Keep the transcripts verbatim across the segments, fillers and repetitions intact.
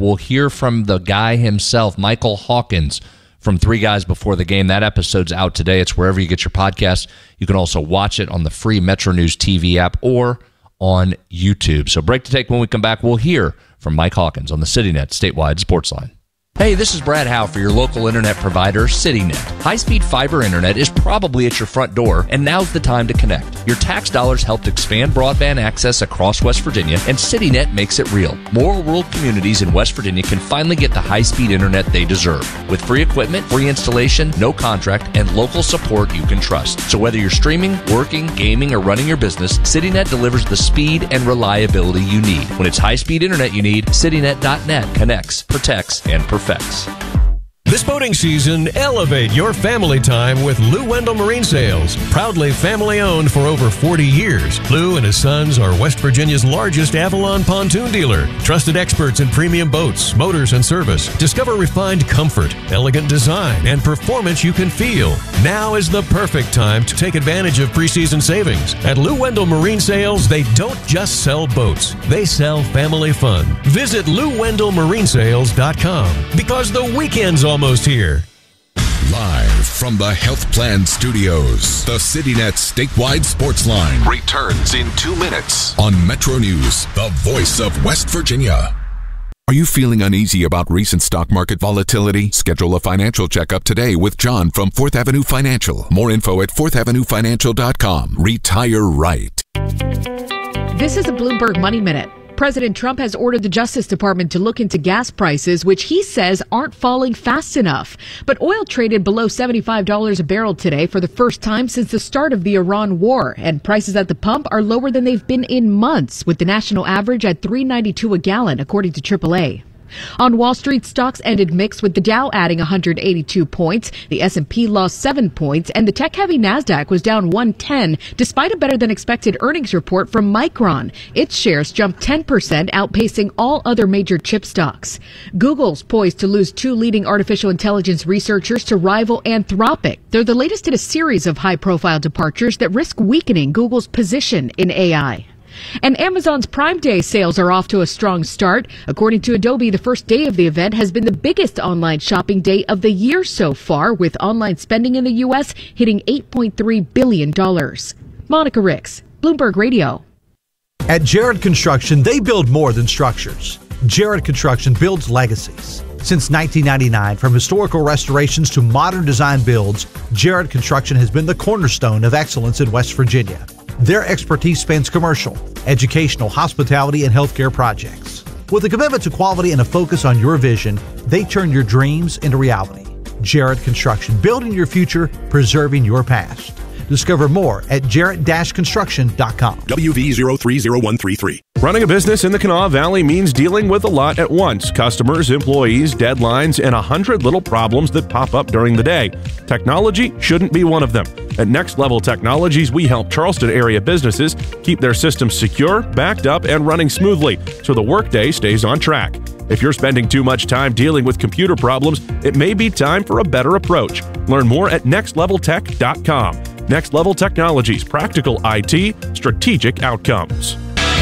we'll hear from the guy himself, Michael Hawkins, from Three Guys Before the Game. That episode's out today. It's wherever you get your podcast. You can also watch it on the free Metro News T V app or on YouTube. So break to take. When we come back, we'll hear from Mike Hawkins on the CityNet Statewide Sports Line. Hey, this is Brad Howe for your local internet provider, CityNet. High-speed fiber internet is probably at your front door, and now's the time to connect. Your tax dollars helped expand broadband access across West Virginia, and CityNet makes it real. More rural communities in West Virginia can finally get the high-speed internet they deserve. With free equipment, free installation, no contract, and local support you can trust. So whether you're streaming, working, gaming, or running your business, CityNet delivers the speed and reliability you need. When it's high-speed internet you need, CityNet dot net connects, protects, and perfects. This boating season, elevate your family time with Lou Wendell Marine Sales. Proudly family-owned for over forty years, Lou and his sons are West Virginia's largest Avalon pontoon dealer. Trusted experts in premium boats, motors, and service. Discover refined comfort, elegant design, and performance you can feel. Now is the perfect time to take advantage of preseason savings. At Lou Wendell Marine Sales, they don't just sell boats. They sell family fun. Visit Lou Wendell Marine Sales dot com because the weekend's almost Almost here. Live from the Health Plan Studios, the CityNet Statewide Sports Line returns in two minutes on Metro News, the voice of West Virginia. Are you feeling uneasy about recent stock market volatility? Schedule a financial checkup today with John from Fourth Avenue Financial. More info at fourth avenue financial dot com. Retire right. This is a Bloomberg Money Minute. President Trump has ordered the Justice Department to look into gas prices, which he says aren't falling fast enough. But oil traded below seventy-five dollars a barrel today for the first time since the start of the Iran war, and prices at the pump are lower than they've been in months, with the national average at three ninety-two a gallon, according to triple A. On Wall Street, stocks ended mixed, with the Dow adding one hundred eighty-two points, the S and P lost seven points, and the tech-heavy NASDAQ was down one ten, despite a better-than-expected earnings report from Micron. Its shares jumped ten percent, outpacing all other major chip stocks. Google's poised to lose two leading artificial intelligence researchers to rival Anthropic. They're the latest in a series of high-profile departures that risk weakening Google's position in A I. And Amazon's Prime Day sales are off to a strong start. According to Adobe, the first day of the event has been the biggest online shopping day of the year so far, with online spending in the U S hitting eight point three billion dollars. Monica Ricks, Bloomberg Radio. At Jared Construction, they build more than structures. Jared Construction builds legacies. Since nineteen ninety-nine, from historical restorations to modern design builds, Jared Construction has been the cornerstone of excellence in West Virginia. Their expertise spans commercial, educational, hospitality, and healthcare projects. With a commitment to quality and a focus on your vision, they turn your dreams into reality. Jared Construction, building your future, preserving your past. Discover more at jarrett dash construction dot com. W V zero three zero one three three. Running a business in the Kanawha Valley means dealing with a lot at once. Customers, employees, deadlines, and a hundred little problems that pop up during the day. Technology shouldn't be one of them. At Next Level Technologies, we help Charleston area businesses keep their systems secure, backed up, and running smoothly so the workday stays on track. If you're spending too much time dealing with computer problems, it may be time for a better approach. Learn more at next level tech dot com. Next Level Technologies, practical I T, strategic outcomes.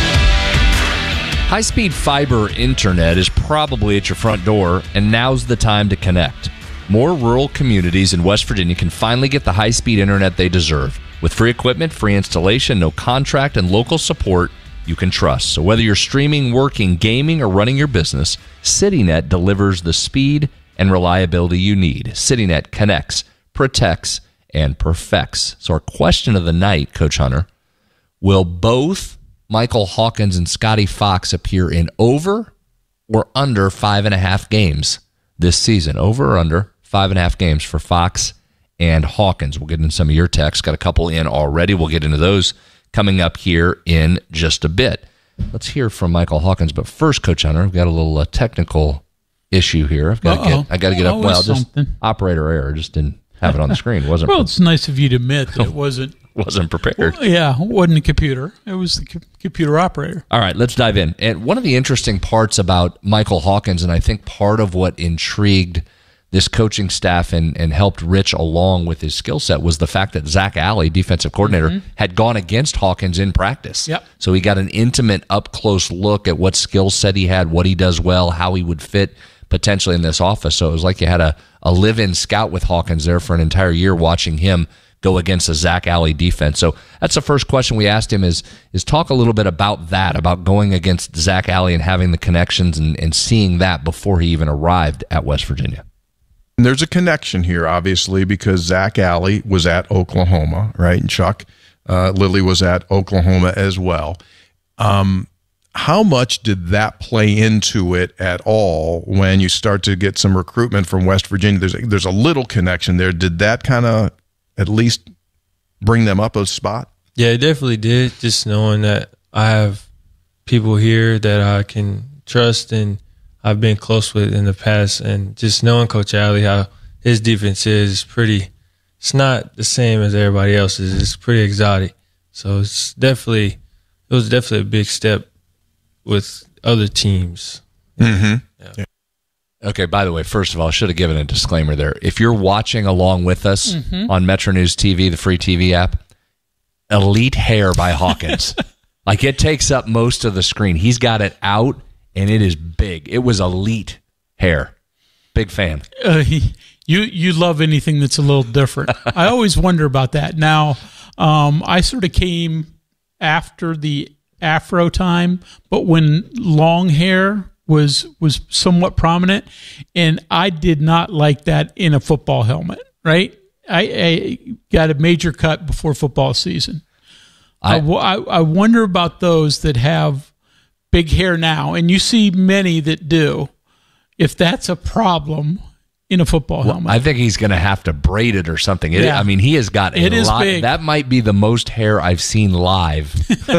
High-speed fiber internet is probably at your front door, and now's the time to connect. More rural communities in West Virginia can finally get the high-speed internet they deserve. With free equipment, free installation, no contract, and local support you can trust. So whether you're streaming, working, gaming, or running your business, CityNet delivers the speed and reliability you need. CityNet connects, protects, and perfects. So our question of the night, Coach Hunter, will both Michael Hawkins and Scotty Fox appear in over or under five and a half games this season? Over or under five and a half games for Fox and Hawkins. We'll get into some of your texts. Got a couple in already. We'll get into those coming up here in just a bit. Let's hear from Michael Hawkins. But first, Coach Hunter, I've got a little uh, technical issue here. I've got to get. I got to get up. Well, just something. Operator error. Just didn't have it on the screen. It wasn't. Well, it's nice of you to admit that it wasn't. wasn't prepared. Well, yeah, it wasn't a computer. It was the co- computer operator. All right, let's dive in. And one of the interesting parts about Michael Hawkins, and I think part of what intrigued this coaching staff and, and helped Rich along with his skill set was the fact that Zach Alley, defensive coordinator, mm-hmm. had gone against Hawkins in practice. Yep. So he got an intimate, up-close look at what skill set he had, what he does well, how he would fit potentially in this office. So it was like you had a, a live-in scout with Hawkins there for an entire year watching him go against a Zach Alley defense. So that's the first question we asked him is, is talk a little bit about that, about going against Zach Alley and having the connections and, and seeing that before he even arrived at West Virginia. And there's a connection here, obviously, because Zach Alley was at Oklahoma, right? And Chuck uh, Lilly was at Oklahoma as well. Um, how much did that play into it at all when you start to get some recruitment from West Virginia? There's a, there's a little connection there. Did that kind of at least bring them up a spot? Yeah, it definitely did. Just knowing that I have people here that I can trust and I've been close with in the past, and just knowing Coach Alley, how his defense is pretty, it's not the same as everybody else's. It's pretty exotic. So it's definitely, it was definitely a big step with other teams. Mm-hmm. Yeah. Yeah. Okay, by the way, first of all, I should have given a disclaimer there. If you're watching along with us mm-hmm. on Metro News T V, the free T V app, elite hair by Hawkins. Like, it takes up most of the screen. He's got it out, and it is big. It was elite hair. Big fan. Uh, he, you you love anything that's a little different. I always wonder about that. Now, um, I sort of came after the afro time, but when long hair was was somewhat prominent, and I did not like that in a football helmet, right? I, I got a major cut before football season. I, I, I wonder about those that have big hair now, and you see many that do, if that's a problem in a football well, helmet. I think he's going to have to braid it or something. It, Yeah. I mean, he has got a It is lot. big. That might be the most hair I've seen live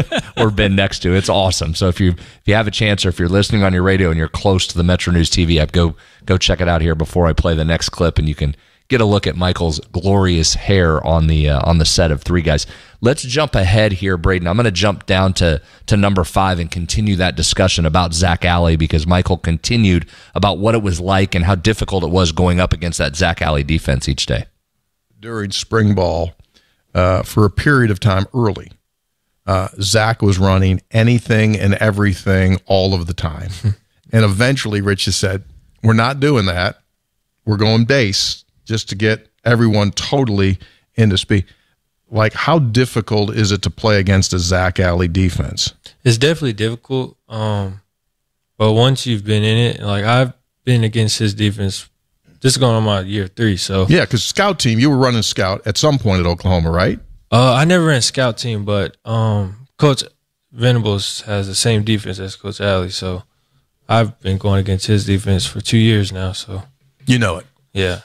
or been next to. It's awesome. So if you if you have a chance, or if you're listening on your radio and you're close to the Metro News T V app, go go check it out here before I play the next clip, and you can get a look at Michael's glorious hair on the uh, on the set of Three Guys. Let's jump ahead here, Braden. I'm going to jump down to, to number five and continue that discussion about Zach Alley, because Michael continued about what it was like and how difficult it was going up against that Zach Alley defense each day. During spring ball, uh, for a period of time early, uh, Zach was running anything and everything all of the time. And eventually Rich just said, we're not doing that. We're going base just to get everyone totally into speed. Like, how difficult is it to play against a Zach Alley defense? It's definitely difficult. Um, but once you've been in it, like I've been against his defense, this is going on my year three. So Yeah, because scout team, you were running scout at some point at Oklahoma, right? uh, I never ran scout team, but um, Coach Venables has the same defense as Coach Alley. So I've been going against his defense for two years now. So You know it. yeah.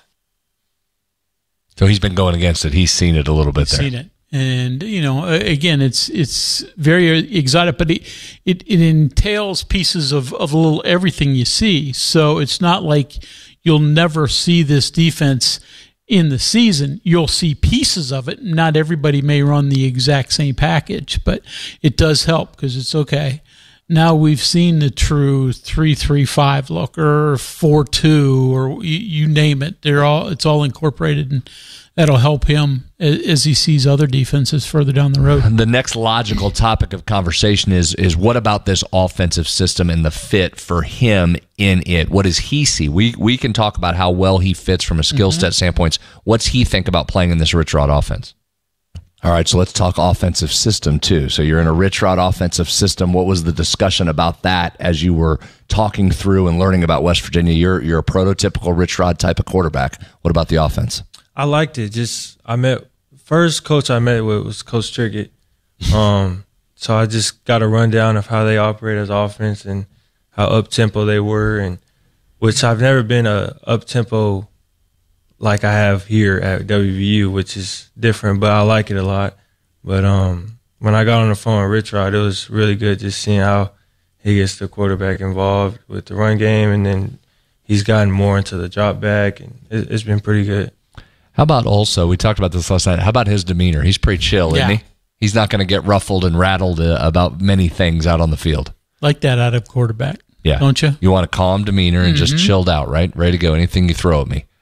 So he's been going against it. He's seen it a little bit I've there. seen it. And, you know, again, it's it's very exotic, but it, it, it entails pieces of, of a little everything you see. So it's not like you'll never see this defense in the season. You'll see pieces of it. Not everybody may run the exact same package, but it does help because it's okay. Now we've seen the true three three five look or four two or you, you name it. They're all it's all incorporated, and that'll help him as he sees other defenses further down the road. The next logical topic of conversation is is what about this offensive system and the fit for him in it? What does he see? We we can talk about how well he fits from a skill set mm-hmm. standpoint. What's he think about playing in this Rich Rod offense? All right, so let's talk offensive system too. So you're in a Rich Rod offensive system. What was the discussion about that as you were talking through and learning about West Virginia? You're you're a prototypical Rich Rod type of quarterback. What about the offense? I liked it. Just I met first coach I met with was Coach Trickett. Um, so I just got a rundown of how they operate as offense and how up tempo they were, and which I've never been a up tempo like I have here at W V U, which is different, but I like it a lot. But um, when I got on the phone with Rich Rod, it was really good just seeing how he gets the quarterback involved with the run game, and then he's gotten more into the drop back, and it, it's been pretty good. How about also, we talked about this last night, how about his demeanor? He's pretty chill, Yeah. isn't he? He's not going to get ruffled and rattled uh, about many things out on the field. Like that out of quarterback, Yeah. don't you? You want a calm demeanor and just chilled out, right? Ready to go. Anything you throw at me.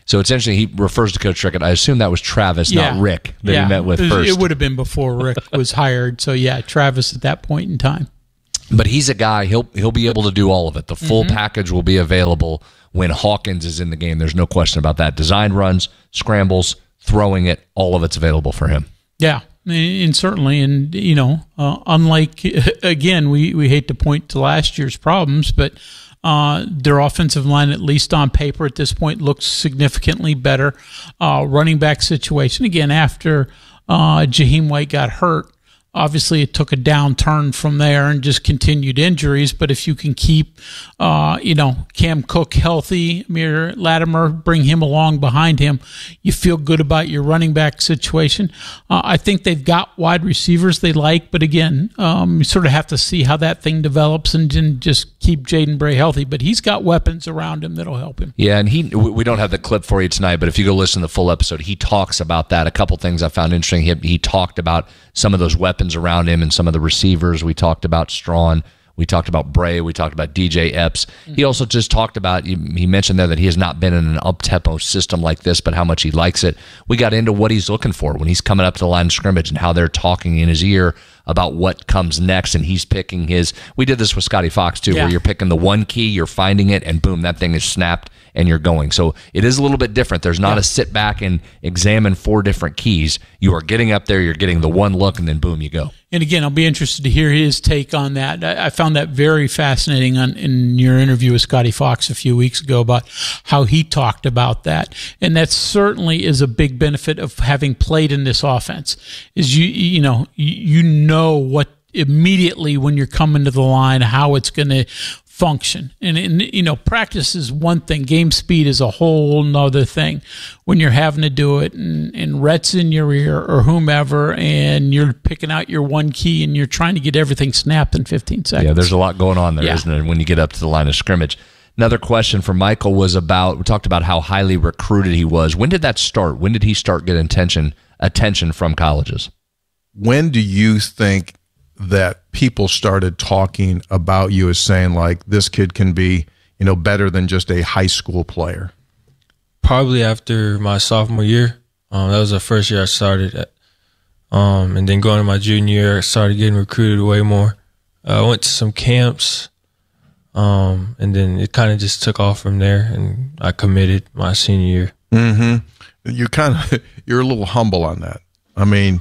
So it's interesting. He refers to Coach Trickett. I assume that was Travis, yeah. not Rick, that yeah. he met with it, first. It would have been before Rick was hired. So, yeah, Travis at that point in time. But he's a guy, he'll he'll be able to do all of it. The full mm-hmm. package will be available when Hawkins is in the game. There's no question about that. Design runs, scrambles, throwing it, all of it's available for him. Yeah, and certainly. And, you know, uh, unlike, again, we, we hate to point to last year's problems, but Uh, their offensive line, at least on paper at this point, looks significantly better. Uh, running back situation, again, after uh, Jaheim White got hurt, obviously it took a downturn from there and just continued injuries. But if you can keep, uh, you know, Cam Cook healthy, Amir Latimer, bring him along behind him, you feel good about your running back situation. Uh, I think they've got wide receivers they like, but again, um, you sort of have to see how that thing develops and then just keep Jaden Bray healthy. But he's got weapons around him that'll help him. Yeah, and he we don't have the clip for you tonight, but if you go listen to the full episode, he talks about that. A couple things I found interesting. He, he talked about some of those weapons around him and some of the receivers. We talked about Strawn. We talked about Bray. We talked about D J Epps. Mm-hmm. He also just talked about, he mentioned there that he has not been in an up-tempo system like this, but how much he likes it. We got into what he's looking for when he's coming up to the line of scrimmage and how they're talking in his ear about what comes next, and he's picking his. We did this with Scotty Fox, too, yeah. where you're picking the one key, you're finding it, and boom, that thing is snapped, and you're going. So it is a little bit different. There's not yeah. a sit back and examine four different keys. You are getting up there, you're getting the one look, and then boom, you go. And again, I'll be interested to hear his take on that. I found that very fascinating on, in your interview with Scotty Fox a few weeks ago about how he talked about that. And that certainly is a big benefit of having played in this offense. Is you you know you know what immediately when you're coming to the line how it's going to function. And, and, you know, practice is one thing. Game speed is a whole nother thing when you're having to do it and, and Rhett's in your ear or whomever, and you're picking out your one key and you're trying to get everything snapped in fifteen seconds. Yeah, there's a lot going on there, yeah. isn't there, when you get up to the line of scrimmage. Another question from Michael was about, we talked about how highly recruited he was. When did that start? When did he start getting attention, attention from colleges? When do you think that people started talking about you as saying, like, this kid can be, you know, better than just a high school player? Probably after my sophomore year. Um, that was the first year I started at. Um, and then going to my junior year, I started getting recruited way more. Uh, I went to some camps, um, and then it kind of just took off from there, and I committed my senior year. Mm-hmm. You kind of, you're a little humble on that. I mean,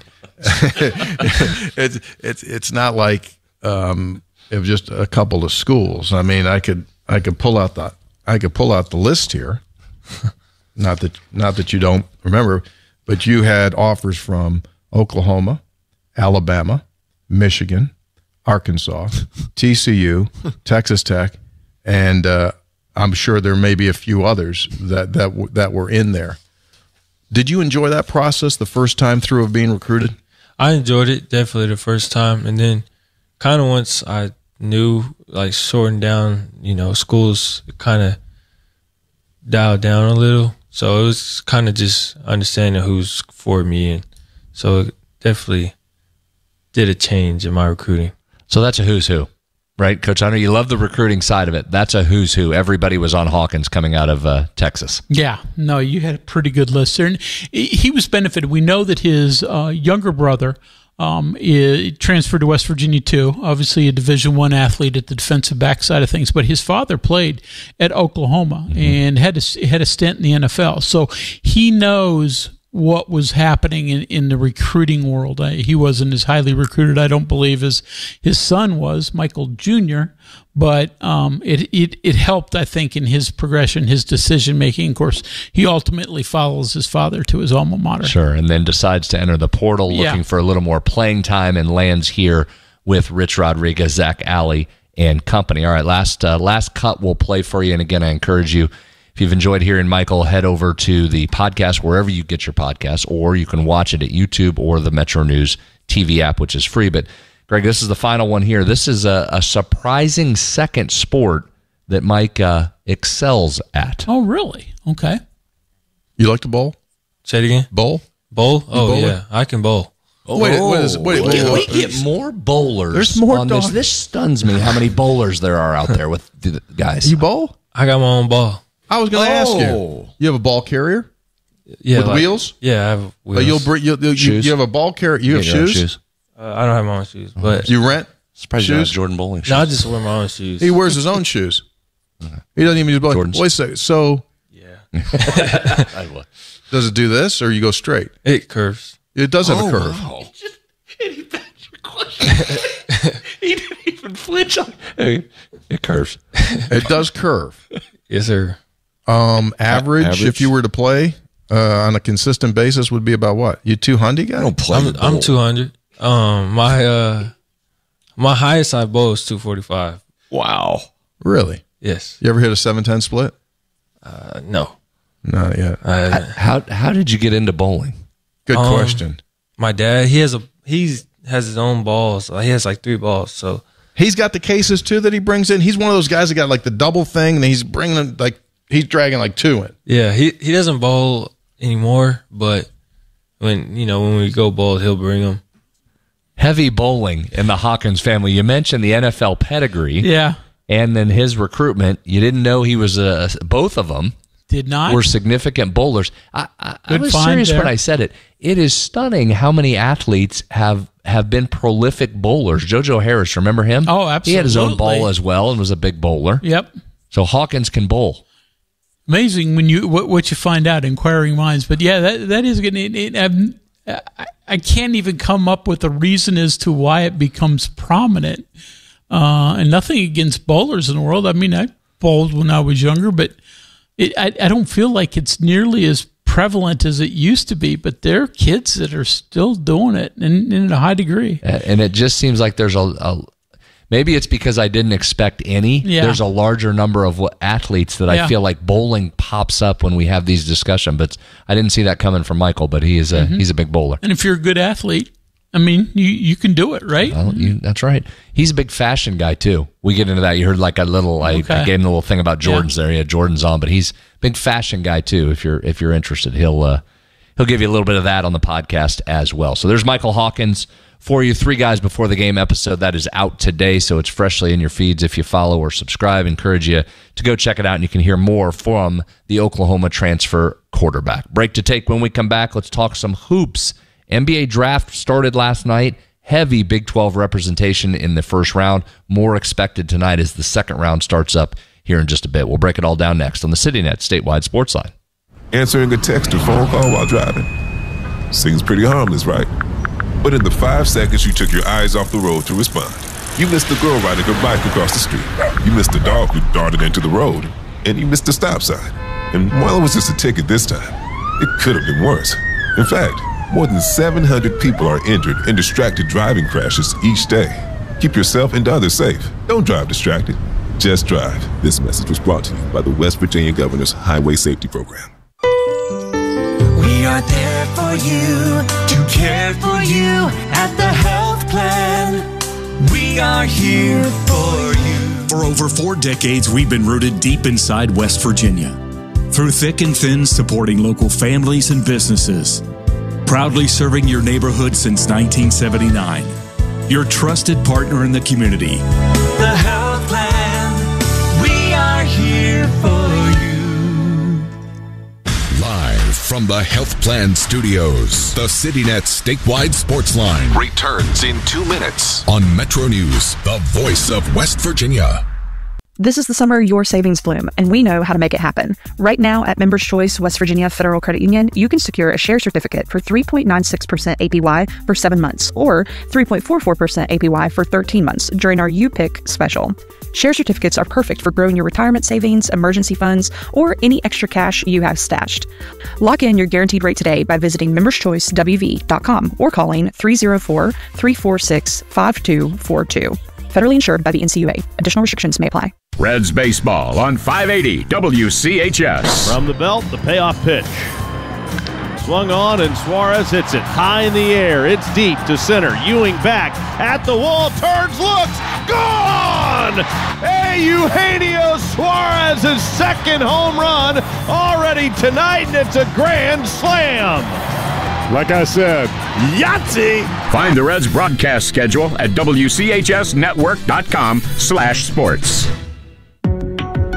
it's it's it's not like um, it was just a couple of schools. I mean, I could I could pull out the I could pull out the list here. Not that not that you don't remember, but you had offers from Oklahoma, Alabama, Michigan, Arkansas, T C U, Texas Tech, and uh, I'm sure there may be a few others that that w- that were in there. Did you enjoy that process the first time through of being recruited? I enjoyed it definitely the first time, and then kind of once I knew, like, sorting down, you know, schools kind of dialed down a little. So it was kind of just understanding who's for me, and so it definitely did a change in my recruiting. So that's a who's who, right, Coach? I know you love the recruiting side of it. That's a who's who. Everybody was on Hawkins coming out of uh, Texas. Yeah, no, you had a pretty good list there. And he was benefited. We know that his uh, younger brother um, transferred to West Virginia too. Obviously, a Division I athlete at the defensive back side of things. But his father played at Oklahoma mm-hmm. and had a, had a stint in the N F L, so he knows what was happening in, in the recruiting world. Uh, he wasn't as highly recruited, I don't believe, as his son was, Michael Junior, but um, it, it it helped, I think, in his progression, his decision-making. Of course, he ultimately follows his father to his alma mater. Sure, and then decides to enter the portal looking yeah. for a little more playing time and lands here with Rich Rodriguez, Zach Alley, and company. All right, last, uh, last cut we'll play for you, and again, I encourage you, if you've enjoyed hearing Michael, head over to the podcast wherever you get your podcasts, or you can watch it at YouTube or the Metro News T V app, which is free. But, Greg, this is the final one here. This is a, a surprising second sport that Mike uh, excels at. Oh, really? Okay. You like to bowl? Say it again. Bowl? Bowl? Oh, bowler? yeah. I can bowl. Oh, wait, what is, wait, we, wait, get, wait, we get more bowlers There's more on dog- this. This stuns me how many bowlers there are out there with the guys. You bowl? I got my own ball. I was going to oh. ask you. You have a ball carrier? Yeah, with like, wheels? Yeah, I have wheels. Uh, you'll bring you, you, you have a ball carrier. You, you have shoes? shoes? Uh, I don't have my own shoes, but you rent Surprised shoes? You don't have Jordan bowling shoes. No, I just wear my own shoes. He wears his own shoes. He doesn't even use ball. Jordans. Wait a second. So yeah, does it do this or you go straight? It curves. It does have Oh, a curve. Wow. He didn't even flinch on it. It curves. It does curve. Yes, sir. Um, average, Average? if you were to play uh, on a consistent basis, would be about what? You two hundred guy? I don't play. I'm, the I'm bowl. two hundred. Um, my uh, my highest I bowl is two forty-five. Wow. Really? Yes. You ever hit a seven ten split? Uh, no. Not yet. I, How how did you get into bowling? Good Um, question. my dad, he has a he's has his own balls. He has like three balls. So He's got the cases too that he brings in. He's one of those guys that got like the double thing, and he's bringing them like he's dragging like two in. yeah, he he doesn't bowl anymore. But when you know when we go bowl, he'll bring them. Heavy bowling in the Hawkins family. You mentioned the N F L pedigree. Yeah. And then his recruitment. You didn't know he was a, both of them Did not. were significant bowlers. I, I, I Good was find serious there. when I said it. It is stunning how many athletes have, have been prolific bowlers. JoJo Harris, remember him? Oh, He had his own absolutely. ball as well and was a big bowler. Yep. So Hawkins can bowl. Amazing when you what, what you find out, inquiring minds. But yeah, that that is going to. I, I can't even come up with a reason as to why it becomes prominent. Uh, and nothing against bowlers in the world. I mean, I bowled when I was younger, but it, I, I don't feel like it's nearly as prevalent as it used to be. But there are kids that are still doing it, and in a high degree. And it just seems like there's a, a maybe it's because I didn't expect any. Yeah. There's a larger number of what- athletes that I Yeah. feel like bowling pops up when we have these discussions. But I didn't see that coming from Michael. But he is a Mm-hmm. he's a big bowler. And if you're a good athlete, I mean, you, you can do it, right? Well, you, that's right. He's a big fashion guy too. We get into that. You heard like a little. I, Okay. I gave him a little thing about Jordans there. He had Jordans on, but he's a big fashion guy too. If you're if you're interested, he'll uh, he'll give you a little bit of that on the podcast as well. So there's Michael Hawkins for you. Three Guys Before the Game episode that is out today, so it's freshly in your feeds. If you follow or subscribe, encourage you to go check it out, and you can hear more from the Oklahoma transfer quarterback. Break to take. When we come back, let's talk some hoops. N B A draft started last night. Heavy Big twelve representation in the first round. More expected tonight as the second round starts up here in just a bit. We'll break it all down next on the CityNet Statewide Sports Line. Answering a text or phone call while driving. Seems pretty harmless, right? But in the five seconds you took your eyes off the road to respond, you missed the girl riding her bike across the street. You missed the dog who darted into the road. And you missed the stop sign. And while it was just a ticket this time, it could have been worse. In fact, more than seven hundred people are injured in distracted driving crashes each day. Keep yourself and others safe. Don't drive distracted. Just drive. This message was brought to you by the West Virginia Governor's Highway Safety Program. We are there for you, to care for you at the health plan. We are here for you. For over four decades, we've been rooted deep inside West Virginia. Through thick and thin, supporting local families and businesses. Proudly serving your neighborhood since nineteen seventy-nine. Your trusted partner in the community. The health plan. We are here for you. Live from the Health Plan Studios, the CityNet Statewide Sports Line returns in two minutes on Metro News, the voice of West Virginia. This is the summer your savings bloom, and we know how to make it happen. Right now at Members Choice West Virginia Federal Credit Union, you can secure a share certificate for three point nine six percent A P Y for seven months or three point four four percent A P Y for thirteen months during our U Pick special. Share certificates are perfect for growing your retirement savings, emergency funds, or any extra cash you have stashed. Lock in your guaranteed rate today by visiting members choice w v dot com or calling three oh four, three four six, five two four two. Federally insured by the N C U A. Additional restrictions may apply. Reds baseball on five eighty W C H S. From the belt, the payoff pitch. Swung on, and Suarez hits it high in the air. It's deep to center. Ewing back at the wall, turns, looks, gone! Hey, Eugenio Suarez's second home run already tonight, and it's a grand slam. Like I said, Yahtzee! Find the Reds broadcast schedule at W C H S network dot com slash sports.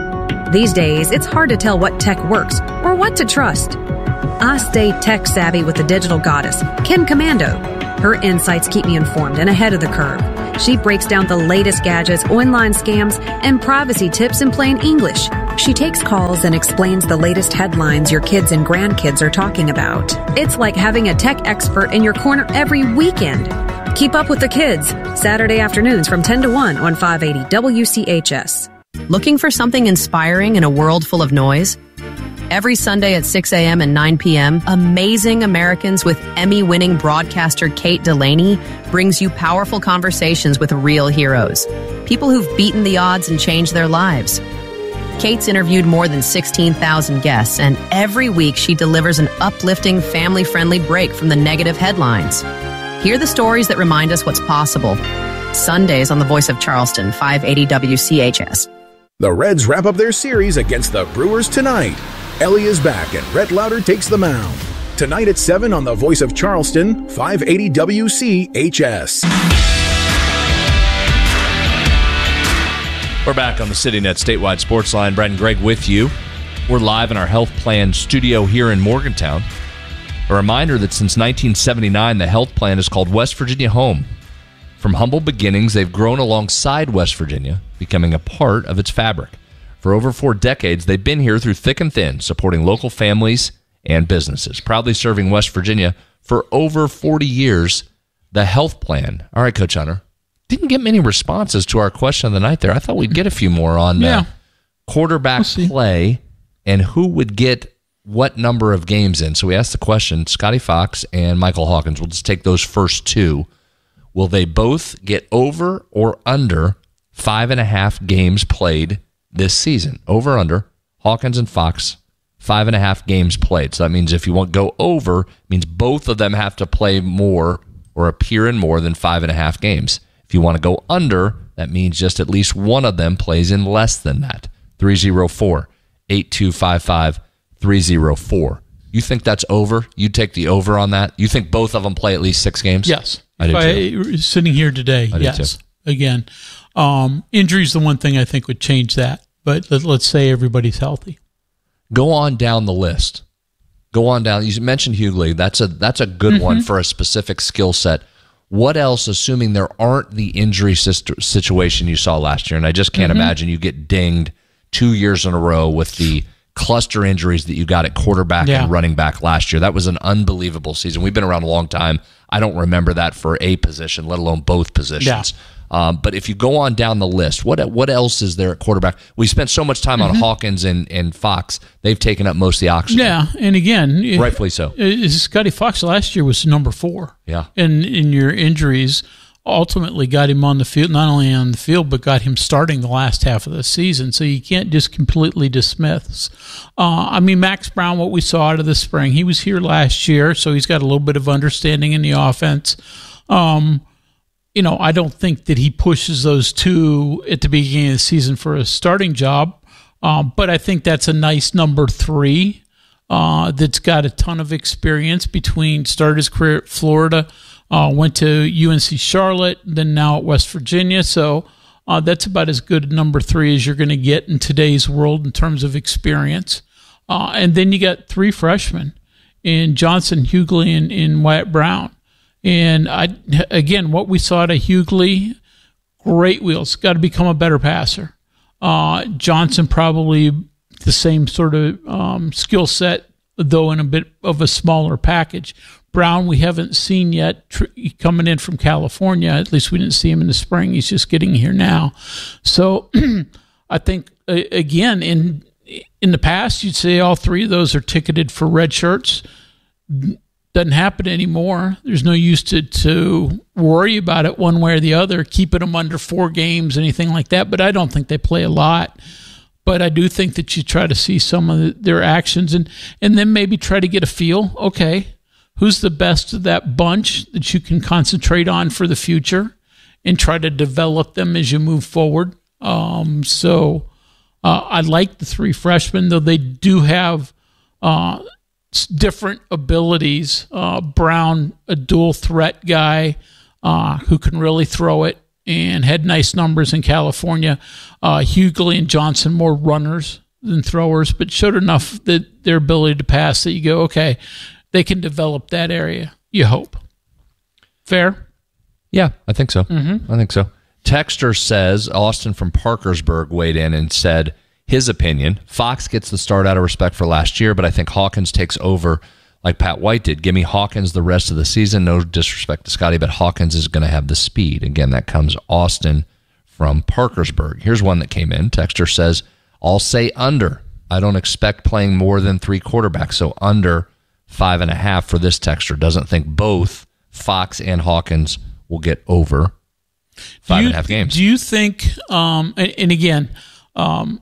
These days, it's hard to tell what tech works or what to trust. I stay tech savvy with the digital goddess, Kim Commando. Her insights keep me informed and ahead of the curve. She breaks down the latest gadgets, online scams, and privacy tips in plain English. She takes calls and explains the latest headlines your kids and grandkids are talking about. It's like having a tech expert in your corner every weekend. Keep up with the kids. Saturday afternoons from ten to one on five eighty W C H S. Looking for something inspiring in a world full of noise? Every Sunday at six a.m. and nine p.m., Amazing Americans with Emmy-winning broadcaster Kate Delaney brings you powerful conversations with real heroes, people who've beaten the odds and changed their lives. Kate's interviewed more than sixteen thousand guests, and every week she delivers an uplifting, family-friendly break from the negative headlines. Hear the stories that remind us what's possible. Sundays on the Voice of Charleston, five eighty W C H S. The Reds wrap up their series against the Brewers tonight. Ellie is back and Rhett Lauder takes the mound. Tonight at seven on the Voice of Charleston, five eighty W C H S. We're back on the CityNet Statewide Sports Line. Brad and Greg with you. We're live in our Health Plan studio here in Morgantown. A reminder that since nineteen seventy-nine, the Health Plan is called West Virginia Home. From humble beginnings, they've grown alongside West Virginia, becoming a part of its fabric. For over four decades, they've been here through thick and thin, supporting local families and businesses. Proudly serving West Virginia for over forty years, the Health Plan. All right, Coach Hunter. Didn't get many responses to our question of the night there. I thought we'd get a few more on yeah. uh, quarterback we'll play and who would get what number of games in. So we asked the question, Scotty Fox and Michael Hawkins. We'll just take those first two. Will they both get over or under five and a half games played this season? Over or under, Hawkins and Fox, five and a half games played. So that means if you want to go over, it means both of them have to play more or appear in more than five and a half games. If you want to go under, that means just at least one of them plays in less than that. three oh four, eight two five five, three oh four. You think that's over? You take the over on that? You think both of them play at least six games? Yes. I do if too. I, sitting here today, I do yes. too. Again, um, injury is the one thing I think would change that. But let, let's say everybody's healthy. Go on down the list. Go on down. You mentioned Hughley. That's a that's a good Mm-hmm. one for a specific skill set. What else, assuming there aren't the injury situ- situation you saw last year, and I just can't Mm-hmm. imagine you get dinged two years in a row with the cluster injuries that you got at quarterback Yeah. and running back last year. That was an unbelievable season. We've been around a long time. I don't remember that for a position, let alone both positions. Um, but if you go on down the list, what what else is there at quarterback? We spent so much time on Mm-hmm. Hawkins and, and Fox. They've taken up most of the oxygen. Yeah, and again, Rightfully so. uh, Scotty Fox last year was number four. Yeah. And in your injuries ultimately got him on the field, not only on the field, but got him starting the last half of the season. So you can't just completely dismiss. Uh, I mean, Max Brown, what we saw out of the spring, he was here last year, so he's got a little bit of understanding in the offense. Um, you know, I don't think that he pushes those two at the beginning of the season for a starting job, um, but I think that's a nice number three uh, that's got a ton of experience between started his career at Florida, uh, went to U N C Charlotte, then now at West Virginia. So uh, that's about as good a number three as you're going to get in today's world in terms of experience. Uh, and then you got three freshmen in Johnson, Hughley, and in Wyatt Brown. And I, again, what we saw to Hughley, great wheels, got to become a better passer. Uh, Johnson probably the same sort of um, skill set, though in a bit of a smaller package. Brown, we haven't seen yet tr- coming in from California. At least we didn't see him in the spring. He's just getting here now. So I think, uh, again, in in the past, you'd say all three of those are ticketed for red shirts. Doesn't happen anymore. There's no use to, to worry about it one way or the other, keeping them under four games, anything like that. But I don't think they play a lot. But I do think that you try to see some of the, their actions and, and then maybe try to get a feel. Okay, who's the best of that bunch that you can concentrate on for the future and try to develop them as you move forward. Um, so uh, I like the three freshmen, though they do have uh, different abilities. Uh, Brown, a dual threat guy uh, who can really throw it and had nice numbers in California. Uh, Hughley and Johnson, more runners than throwers, but showed enough that their ability to pass that you go, okay, they can develop that area. You hope. Fair? Yeah, I think so. Mm-hmm. I think so. Texter says, Austin from Parkersburg weighed in and said his opinion, Fox gets the start out of respect for last year, but I think Hawkins takes over like Pat White did. Give me Hawkins the rest of the season. No disrespect to Scotty, but Hawkins is going to have the speed. Again, that comes Austin from Parkersburg. Here's one that came in. Texter says, I'll say under. I don't expect playing more than three quarterbacks, so under five and a half for this texter. Doesn't think both Fox and Hawkins will get over five you, and a half games. Do you think, um, and, and again, um,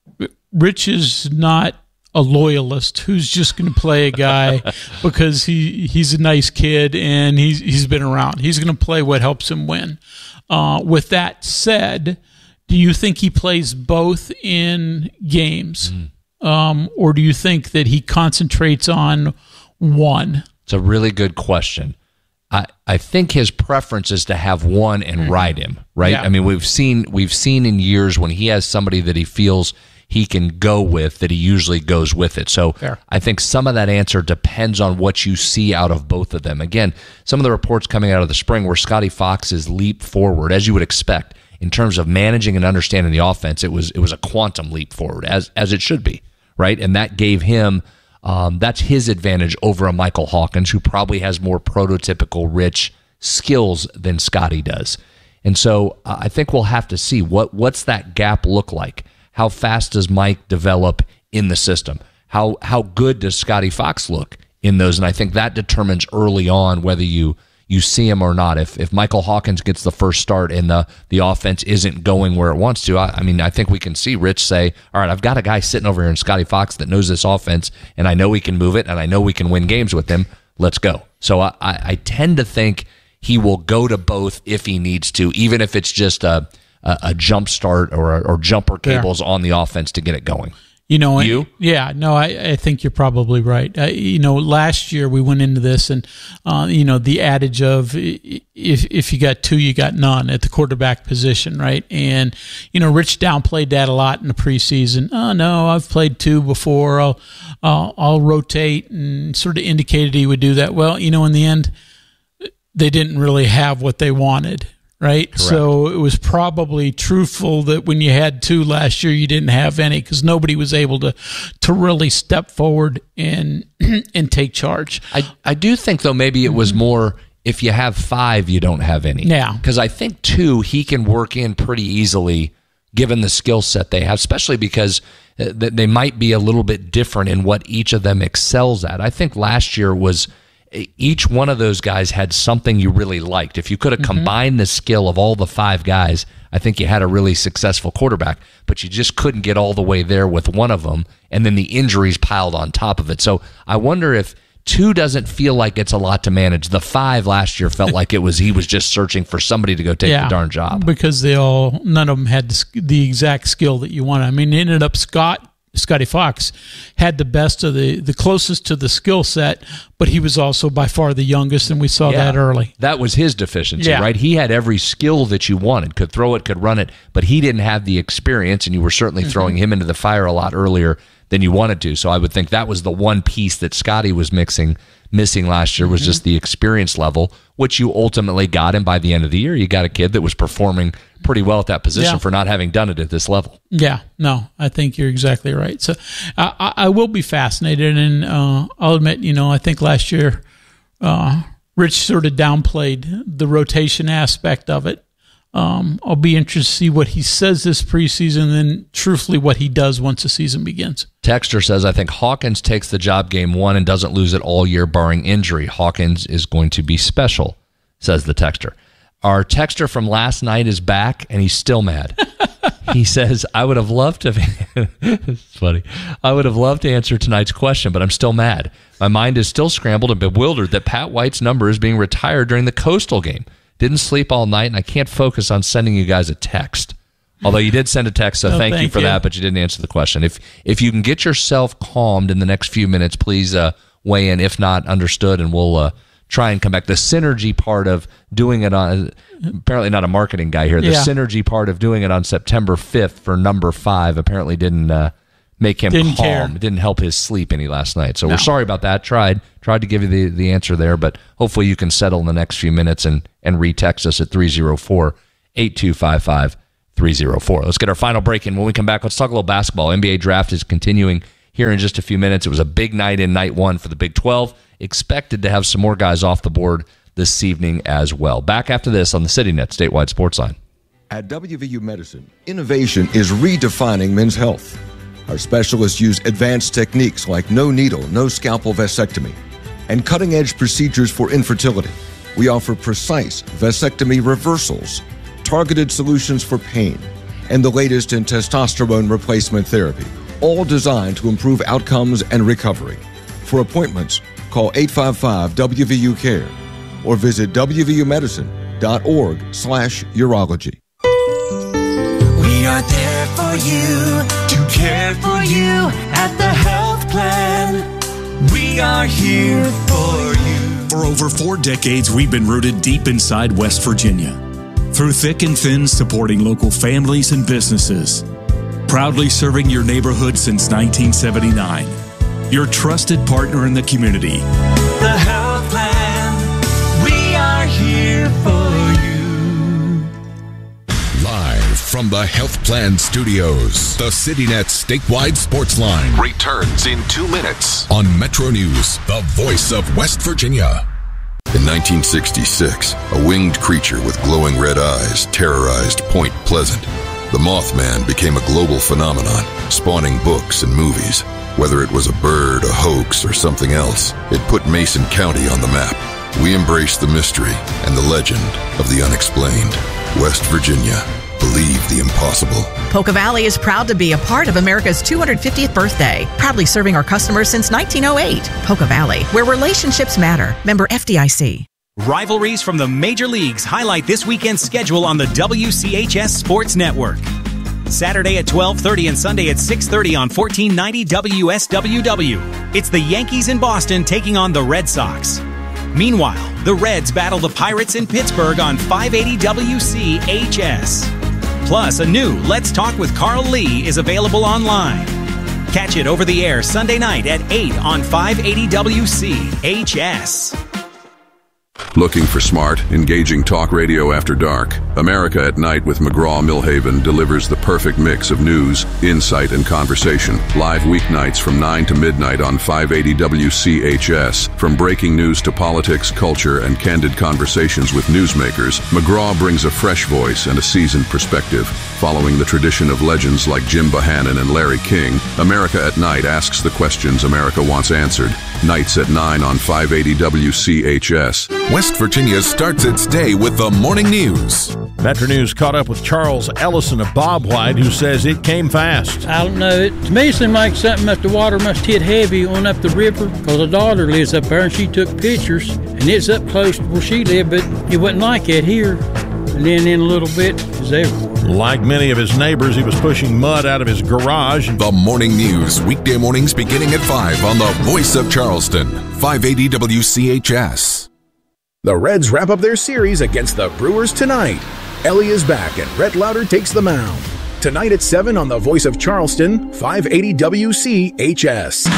Rich is not a loyalist who's just going to play a guy because he, he's a nice kid and he's, he's been around. He's going to play what helps him win. Uh, with that said, do you think he plays both in games? Mm. Um, or do you think that he concentrates on one? It's a really good question. I, I think his preference is to have one and mm-hmm. ride him, right? Yeah. I mean, we've seen we've seen in years when he has somebody that he feels he can go with, that he usually goes with it. So Fair. I think some of that answer depends on what you see out of both of them. Again, some of the reports coming out of the spring where Scotty Fox's leap forward, as you would expect, in terms of managing and understanding the offense, it was it was a quantum leap forward, as as it should be, right? And that gave him Um, that's his advantage over a Michael Hawkins, who probably has more prototypical Rich skills than Scotty does. And so uh, I think we'll have to see what what's that gap look like. How fast does Mike develop in the system? How how good does Scotty Fox look in those? And I think that determines early on whether you you see him or not. If if Michael Hawkins gets the first start and the the offense isn't going where it wants to, I, I mean, I think we can see Rich say, all right, I've got a guy sitting over here in Scotty Fox that knows this offense, and I know he can move it, and I know we can win games with him. Let's go. So I, I, I tend to think he will go to both if he needs to, even if it's just a, a, a jump start or, or jumper cables yeah. on the offense to get it going. You know, you? Yeah, no, I, I think you're probably right. Uh, you know, last year we went into this and, uh, you know, the adage of if if you got two, you got none at the quarterback position, right? And, you know, Rich downplayed that a lot in the preseason. Oh, no, I've played two before. I'll, uh, I'll rotate, and sort of indicated he would do that. Well, you know, in the end, they didn't really have what they wanted. Right. Correct. So it was probably truthful that when you had two last year, you didn't have any because nobody was able to to really step forward and and take charge. I, I do think, though, maybe it was more if you have five, you don't have any. Yeah. Because I think two, he can work in pretty easily given the skill set they have, especially because they might be a little bit different in what each of them excels at. I think last year was each one of those guys had something you really liked. If you could have mm-hmm. combined the skill of all the five guys, I think you had a really successful quarterback, but you just couldn't get all the way there with one of them, and then the injuries piled on top of it. So I wonder if two doesn't feel like it's a lot to manage. The five last year felt like it was he was just searching for somebody to go take yeah, the darn job. Because they all, none of them had the, the exact skill that you wanted. I mean, it ended up Scott Scotty Fox had the best of the, the closest to the skill set, but he was also by far the youngest, and we saw yeah, that early. That was his deficiency, yeah. right? He had every skill that you wanted, could throw it, could run it, but he didn't have the experience, and you were certainly mm-hmm. throwing him into the fire a lot earlier than you wanted to. So I would think that was the one piece that Scotty was mixing, missing last year was mm-hmm. just the experience level, which you ultimately got, and by the end of the year, you got a kid that was performing pretty well at that position yeah. for not having done it at this level. Yeah, no, I think you're exactly right. So I, I will be fascinated, and uh, I'll admit, you know, I think last year uh, Rich sort of downplayed the rotation aspect of it. Um, I'll be interested to see what he says this preseason, and then truthfully what he does once the season begins. Texter says, I think Hawkins takes the job game one and doesn't lose it all year barring injury. Hawkins is going to be special, says the texter. Our texter from last night is back, and he's still mad. He says, I would have loved to it's funny. I would have loved to answer tonight's question, but I'm still mad. My mind is still scrambled and bewildered that Pat White's number is being retired during the Coastal game. Didn't sleep all night, and I can't focus on sending you guys a text. Although you did send a text, so oh, thank, thank you for you. that, but you didn't answer the question. If if you can get yourself calmed in the next few minutes, please uh, weigh in. If not, understood, and we'll uh, try and come back. The synergy part of doing it on, apparently not a marketing guy here, the yeah. synergy part of doing it on September fifth for number five apparently didn't uh, make him Didn't calm. care. It didn't help his sleep any last night. So No. we're sorry about that. Tried tried to give you the, the answer there, but hopefully you can settle in the next few minutes and, and re-text us at three oh four, eight two five five, three oh four. Let's get our final break in. When we come back, let's talk a little basketball. N B A draft is continuing here in just a few minutes. It was a big night in night one for the Big twelve. Expected to have some more guys off the board this evening as well. Back after this on the CityNet Statewide Sports Line. At W V U Medicine, innovation is redefining men's health. Our specialists use advanced techniques like no needle, no scalpel vasectomy, and cutting-edge procedures for infertility. We offer precise vasectomy reversals, targeted solutions for pain, and the latest in testosterone replacement therapy, all designed to improve outcomes and recovery. For appointments, call eight five five W V U care or visit w v u medicine dot org slash urology. We are there for you, to care for you at the health plan. We are here for you. For over four decades, we've been rooted deep inside West Virginia. Through thick and thin, supporting local families and businesses. Proudly serving your neighborhood since nineteen seventy-nine. Your trusted partner in the community. The health plan. We are here for you. Live from the Health Plan Studios, the CityNet Statewide Sports Line returns in two minutes on Metro News, the voice of West Virginia. In nineteen sixty-six, a winged creature with glowing red eyes terrorized Point Pleasant. The Mothman became a global phenomenon, spawning books and movies. Whether it was a bird, a hoax, or something else, it put Mason County on the map. We embrace the mystery and the legend of the unexplained. West Virginia. Believe the impossible. Polka Valley is proud to be a part of America's two hundred fiftieth birthday, proudly serving our customers since nineteen oh eight. Polka Valley, where relationships matter. Member F D I C. Rivalries from the major leagues highlight this weekend's schedule on the W C H S Sports Network. Saturday at twelve thirty and Sunday at six thirty on fourteen ninety W S W W. It's the Yankees in Boston taking on the Red Sox. Meanwhile, the Reds battle the Pirates in Pittsburgh on five eighty W C H S. Plus, a new Let's Talk with Carl Lee is available online. Catch it over the air Sunday night at eight on five eighty W C H S. Looking for smart, engaging talk radio after dark? America at Night with McGraw-Milhaven delivers the perfect mix of news, insight, and conversation. Live weeknights from nine to midnight on five eighty W C H S. From breaking news to politics, culture, and candid conversations with newsmakers, McGraw brings a fresh voice and a seasoned perspective. Following the tradition of legends like Jim Bohannon and Larry King, America at Night asks the questions America wants answered. Nights at nine on five eighty W C H S. West Virginia starts its day with the morning news. Metro News caught up with Charles Ellison of Bob White, who says it came fast. I don't know. It, to me, it seemed like something must the water must hit heavy on up the river, because a daughter lives up there and she took pictures, and it's up close to where she lived, but it wasn't like that here. And then in a little bit, it's everywhere. Like many of his neighbors, he was pushing mud out of his garage. The morning news, weekday mornings beginning at five on the voice of Charleston, five eighty W C H S. The Reds wrap up their series against the Brewers tonight. Ellie is back and Rhett Lauder takes the mound. Tonight at seven on the voice of Charleston, five eighty W C H S.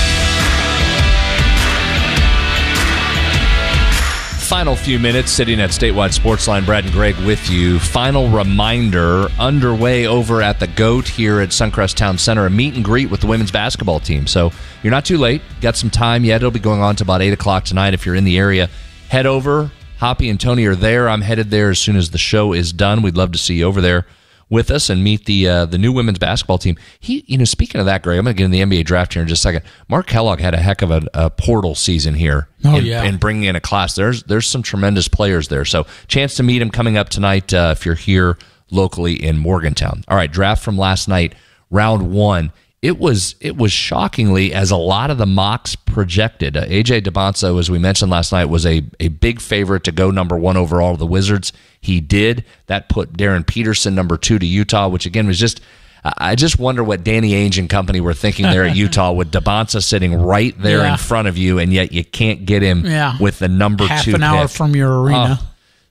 Final few minutes sitting at Statewide Sportsline. Brad and Greg with you. Final reminder, underway over at the GOAT here at Suncrest Town Center, a meet and greet with the women's basketball team. So you're not too late. Got some time yet. It'll be going on to about eight o'clock tonight. If you're in the area, head over. Hoppy and Tony are there. I'm headed there as soon as the show is done. We'd love to see you over there with us and meet the uh, the new women's basketball team. He, you know, speaking of that, Greg, I'm going to get in the N B A draft here in just a second. Mark Kellogg had a heck of a, a portal season here. Oh, in, yeah. in bringing in a class. There's there's some tremendous players there. So chance to meet him coming up tonight uh, if you're here locally in Morgantown. All right, draft from last night, round one. It was it was shockingly, as a lot of the mocks projected. Uh, A J DeBonzo, as we mentioned last night, was a, a big favorite to go number one overall to the Wizards. He did. That put Darren Peterson number two to Utah, which again was just, I just wonder what Danny Ainge and company were thinking there at Utah with DeBonzo sitting right there Yeah. in front of you, and yet you can't get him Yeah. with the number Half two an hour pick. from your arena. Oh,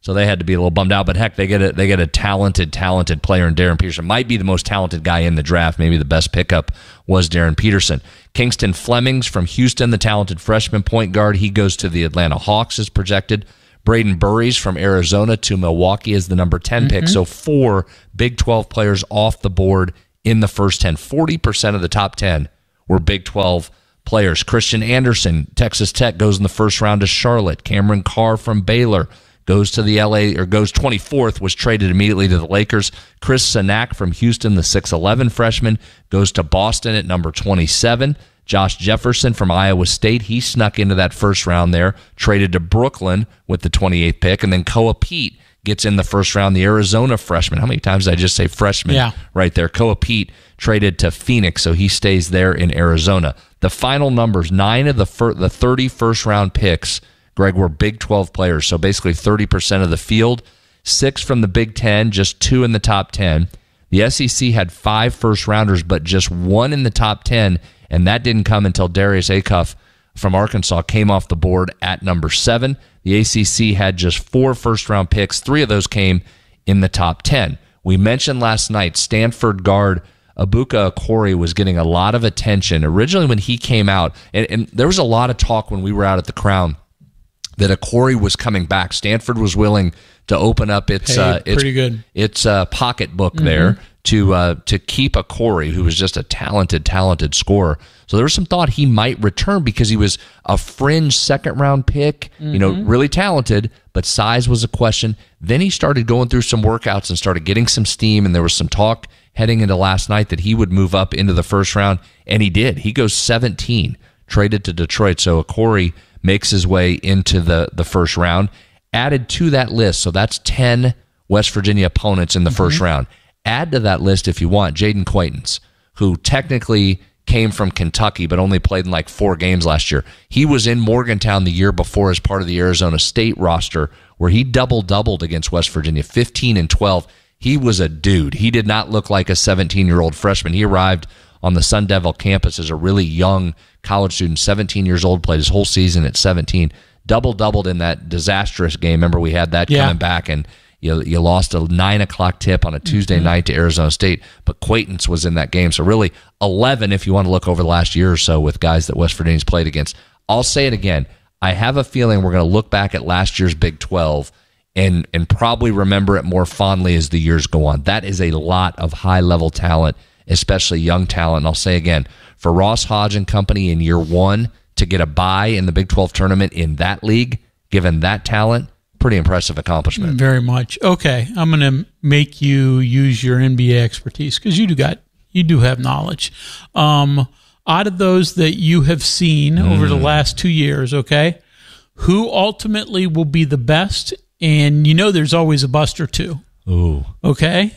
So they had to be a little bummed out. But heck, they get a they get a talented, talented player in Darren Peterson. Might be the most talented guy in the draft. Maybe the best pickup was Darren Peterson. Kingston Flemings from Houston, the talented freshman point guard. He goes to the Atlanta Hawks as projected. Braden Burries from Arizona to Milwaukee as the number ten pick. Mm-hmm. So four Big twelve players off the board in the first ten. forty percent of the top ten were Big twelve players. Christian Anderson, Texas Tech, goes in the first round to Charlotte. Cameron Carr from Baylor goes to the L A, or goes twenty-fourth, was traded immediately to the Lakers. Chris Sanak from Houston, the six eleven freshman, goes to Boston at number twenty-seven. Josh Jefferson from Iowa State, he snuck into that first round there, traded to Brooklyn with the twenty-eighth pick. And then Koa Pete gets in the first round, the Arizona freshman. How many times did I just say freshman? Yeah. Right there. Koa Pete traded to Phoenix, so he stays there in Arizona. The final numbers, nine of the fir- the thirty first-round picks, Greg, were Big twelve players, so basically thirty percent of the field. Six from the Big Ten, just two in the top ten. The S E C had five first-rounders, but just one in the top ten, and that didn't come until Darius Acuff from Arkansas came off the board at number seven. The A C C had just four first-round picks. Three of those came in the top ten. We mentioned last night Stanford guard Abuka Okori was getting a lot of attention. Originally when he came out, and, and there was a lot of talk when we were out at the Crown that Okori was coming back. Stanford was willing to open up its uh, its, pretty good. its uh, pocketbook Mm-hmm. there to uh, to keep Okori, who was just a talented, talented scorer. So there was some thought he might return because he was a fringe second-round pick, mm-hmm. you know, really talented, but size was a question. Then he started going through some workouts and started getting some steam, and there was some talk heading into last night that he would move up into the first round, and he did. He goes seventeen, traded to Detroit. So Okori makes his way into the, the first round. Added to that list, so that's ten West Virginia opponents in the mm-hmm. first round. Add to that list, if you want, Jaden Quaintance, who technically came from Kentucky but only played in like four games last year. He was in Morgantown the year before as part of the Arizona State roster where he double-doubled against West Virginia, fifteen and twelve. He was a dude. He did not look like a seventeen-year-old freshman. He arrived on the Sun Devil campus as a really young college student, seventeen years old, played his whole season at seventeen. Double-doubled in that disastrous game. Remember, we had that yeah. coming back, and you, you lost a nine o'clock tip on a Tuesday mm-hmm. night to Arizona State, but Quaintance was in that game. So really, eleven if you want to look over the last year or so with guys that West Virginia's played against. I'll say it again. I have a feeling we're going to look back at last year's Big twelve and and probably remember it more fondly as the years go on. That is a lot of high-level talent, especially young talent. And I'll say again, for Ross Hodge and company in year one to get a bye in the Big twelve tournament in that league, given that talent, pretty impressive accomplishment. Very much. Okay, I'm going to make you use your N B A expertise because you do got you do have knowledge. Um, out of those that you have seen mm. over the last two years, okay, who ultimately will be the best? And you know, there's always a bust or two. Ooh. Okay,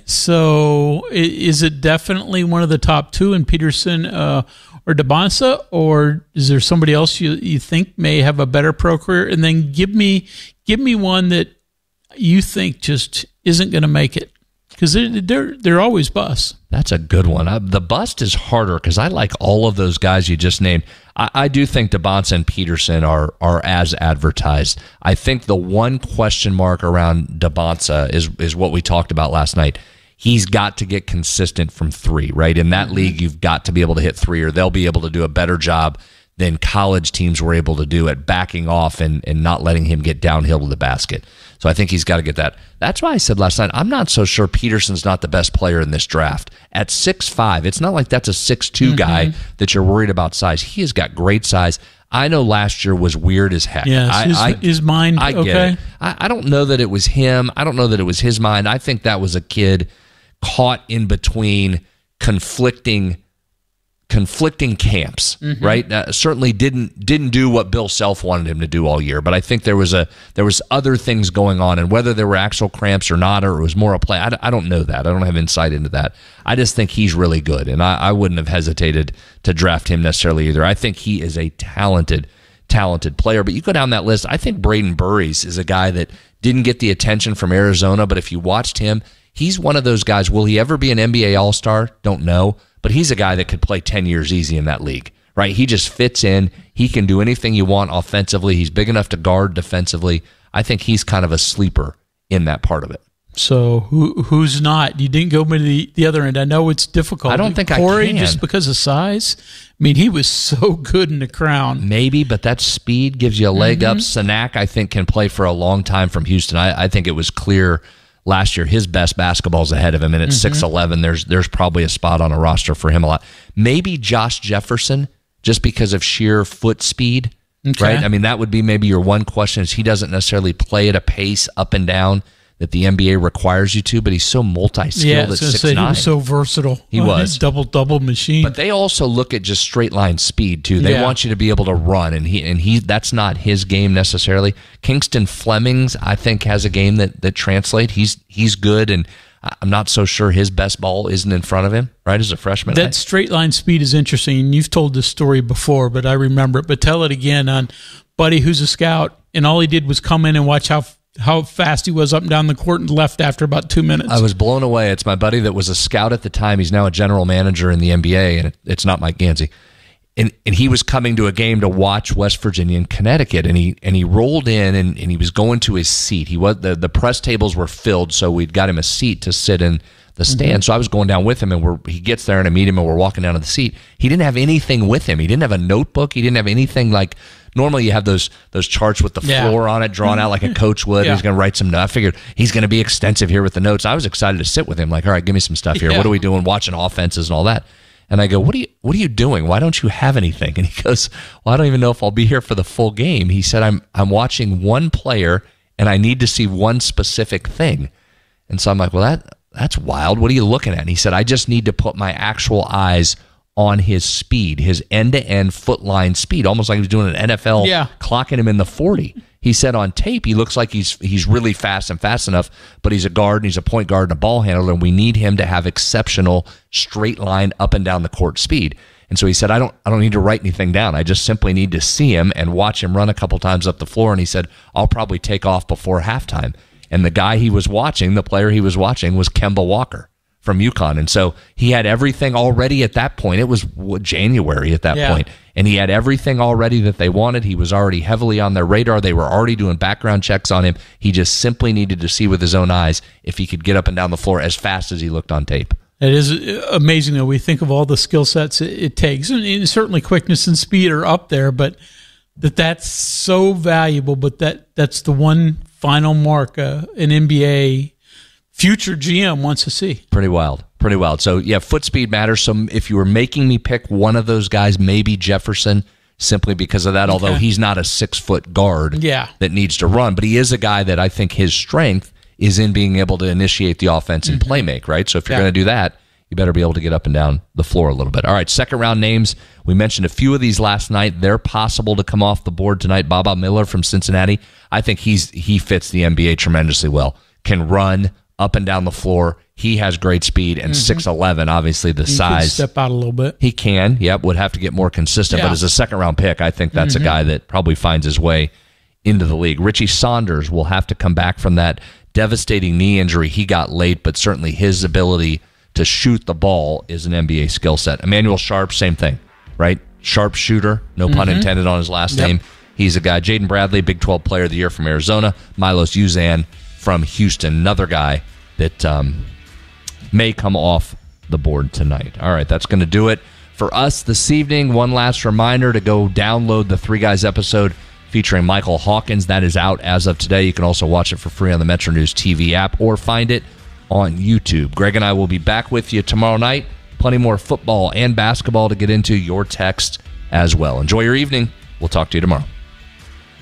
so is it definitely one of the top two in Peterson uh, or Dabonsa, or is there somebody else you, you think may have a better pro career? And then give me give me one that you think just isn't going to make it, because they're, they're they're always busts. That's a good one. I, the bust is harder because I like all of those guys you just named. I, I do think Dabonsa and Peterson are are as advertised. I think the one question mark around Dabonsa is is what we talked about last night. He's got to get consistent from three, right? In that mm-hmm. league, you've got to be able to hit three, or they'll be able to do a better job than college teams were able to do at backing off and, and not letting him get downhill to the basket. So I think he's got to get that. That's why I said last night, I'm not so sure Peterson's not the best player in this draft. At six five, it's not like that's a six two mm-hmm. guy that you're worried about size. He has got great size. I know last year was weird as heck. Yes, I, his, I, his mind, I get okay. it. I, I don't know that it was him. I don't know that it was his mind. I think that was a kid caught in between conflicting conflicting camps, mm-hmm. right? Uh, certainly didn't didn't do what Bill Self wanted him to do all year, but I think there was a there was other things going on, and whether there were actual cramps or not, or it was more a play, I, I don't know that. I don't have insight into that. I just think he's really good, and I, I wouldn't have hesitated to draft him necessarily either. I think he is a talented, talented player, but you go down that list, I think Braden Burries is a guy that didn't get the attention from Arizona, but if you watched him, he's one of those guys. Will he ever be an N B A All-Star? Don't know. But he's a guy that could play ten years easy in that league, right? He just fits in. He can do anything you want offensively. He's big enough to guard defensively. I think he's kind of a sleeper in that part of it. So who who's not? You didn't go to the, the other end. I know it's difficult. I don't think Corey, I can. just because of size. I mean, he was so good in the Crown. Maybe, but that speed gives you a leg Mm-hmm. up. Sanak, I think, can play for a long time from Houston. I, I think it was clear last year his best basketball's ahead of him, and at Mhm. six eleven, there's there's probably a spot on a roster for him a lot. Maybe Josh Jefferson, just because of sheer foot speed, Okay. right? I mean, that would be maybe your one question is he doesn't necessarily play at a pace up and down that the N B A requires you to, but he's so multi-skilled Yeah, I at was gonna six say, nine. he was so versatile. He on was. his double-double machine. But they also look at just straight line speed too. They Yeah. want you to be able to run, and he and he that's not his game necessarily. Kingston Flemings, I think, has a game that that translates. He's he's good, and I'm not so sure his best ball isn't in front of him. Right, as a freshman, That straight line speed is interesting. You've told this story before, but I remember it. But tell it again on Buddy, who's a scout, and all he did was come in and watch how how fast he was up and down the court and left after about two minutes. I was blown away. It's my buddy that was a scout at the time. He's now a general manager in the N B A, and it, it's not Mike Gansey. And and he was coming to a game to watch West Virginia and Connecticut, and he and he rolled in and, and he was going to his seat. He was the, the press tables were filled, so we'd got him a seat to sit in the stand. Mhm. So I was going down with him, and we're he gets there and I meet him, and we're walking down to the seat. He didn't have anything with him. He didn't have a notebook. He didn't have anything like. Normally you have those those charts with the Yeah. floor on it drawn out like a coach would. Yeah. He's going to write some notes. I figured he's going to be extensive here with the notes. I was excited to sit with him. Like, all right, give me some stuff here. Yeah. What are we doing? Watching offenses and all that. And I go, what are you what are you doing? Why don't you have anything? And he goes, well, I don't even know if I'll be here for the full game. He said, I'm I'm watching one player and I need to see one specific thing. And so I'm like, well, that that's wild. What are you looking at? And he said, I just need to put my actual eyes on his speed, his end-to-end foot line speed, almost like he was doing an N F L, Yeah. clocking him in the forty. He said on tape, he looks like he's he's really fast and fast enough, but he's a guard and he's a point guard and a ball handler, and we need him to have exceptional straight line up and down the court speed. And so he said, I don't I don't need to write anything down. I just simply need to see him and watch him run a couple times up the floor. And he said, I'll probably take off before halftime. And the guy he was watching, the player he was watching, was Kemba Walker from UConn. And so he had everything already at that point. It was January at that Yeah. point. And he had everything already that they wanted. He was already heavily on their radar. They were already doing background checks on him. He just simply needed to see with his own eyes if he could get up and down the floor as fast as he looked on tape. It is amazing that we think of all the skill sets it, it takes. And certainly quickness and speed are up there, but that that's so valuable. But that that's the one final mark uh, an N B A future G M wants to see. Pretty wild. Pretty wild. So, yeah, foot speed matters. So if you were making me pick one of those guys, maybe Jefferson, simply because of that, although Okay. he's not a six-foot guard Yeah. that needs to run. But he is a guy that I think his strength is in being able to initiate the offense and play make, right? So if you're Yeah. going to do that, you better be able to get up and down the floor a little bit. All right, second-round names. We mentioned a few of these last night. They're possible to come off the board tonight. Baba Miller from Cincinnati. I think he's he fits the N B A tremendously well. Can run up and down the floor. He has great speed, and Mhm. six eleven, obviously the He could size. step out a little bit. He can, yep, would have to get more consistent. Yeah. But as a second-round pick, I think that's Mhm. a guy that probably finds his way into the league. Richie Saunders will have to come back from that devastating knee injury he got late, but certainly his ability to shoot the ball is an N B A skill set. Emmanuel Sharp, same thing, right? Sharp shooter, no pun Mhm. intended on his last Yep. name. He's a guy. Jaden Bradley, Big twelve Player of the Year from Arizona. Milos Uzan from Houston, another guy that um, may come off the board tonight. All right, that's going to do it for us this evening. One last reminder to go download the Three Guys episode featuring Michael Hawkins. That is out as of today. You can also watch it for free on the Metro News T V app or find it on YouTube. Greg and I will be back with you tomorrow night. Plenty more football and basketball to get into. Your text as well. Enjoy your evening. We'll talk to you tomorrow.